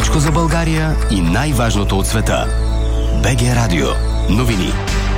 Всичко за България и най-важното от света. БГ Радио. Новини.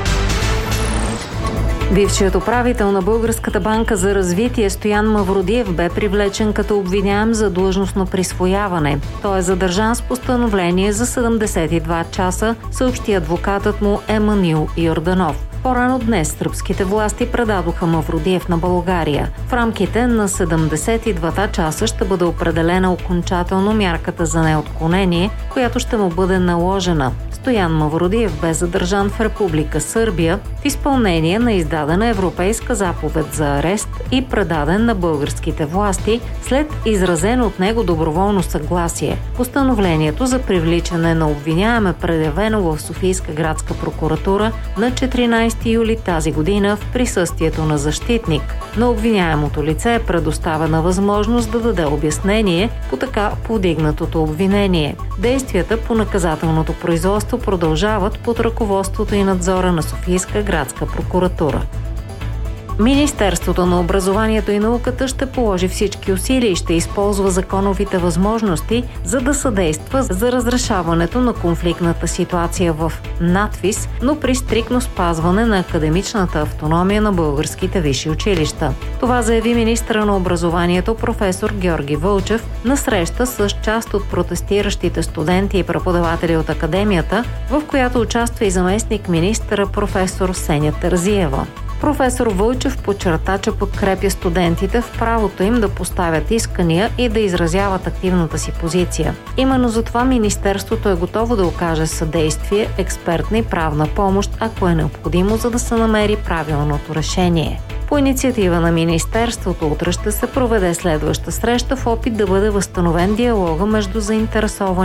Бившият управител на Българската банка за развитие Стоян Мавродиев бе привлечен като обвиняем за длъжностно присвояване. Той е задържан с постановление за 72 часа, съобщи адвокатът му Еманил Йорданов. По-рано днес сръбските власти предадоха Мавродиев на България. В рамките на 72 часа ще бъде определена окончателно мярката за неотклонение, която ще му бъде наложена. Стоян Мавродиев бе задържан в Република Сърбия в изпълнение на издадена европейска заповед за арест и предаден на българските власти след изразено от него доброволно съгласие. Постановлението за привличане на обвиняем е предявено в Софийска градска прокуратура на 14 юли тази година в присъствието на защитник. На обвиняемото лице е предоставена възможност да даде обяснение по така повдигнатото обвинение. Действията по наказателното производство продължават под ръководството и надзора на Софийска градска прокуратура. Министерството на образованието и науката ще положи всички усилия и ще използва законовите възможности, за да съдейства за разрешаването на конфликтната ситуация в надвис, но при стриктно спазване на академичната автономия на българските висши училища. Това заяви министъра на образованието професор Георги Вълчев на среща с част от протестиращите студенти и преподаватели от академията, в която участва и заместник министъра професор Сеня Терзиева. Професор Вълчев подчерта, че подкрепя студентите в правото им да поставят искания и да изразяват активната си позиция. Именно затова Министерството е готово да окаже съдействие, експертна и правна помощ, ако е необходимо, за да се намери правилното решение. По инициатива на Министерството утре ще се проведе следваща среща в опит да бъде възстановен диалога между заинтересовани